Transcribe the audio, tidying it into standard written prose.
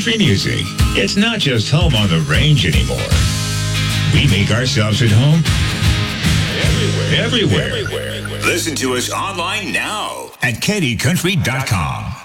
country music. It's not just home on the range anymore. We make ourselves at home everywhere. Listen to us online now at KennyCountry.com.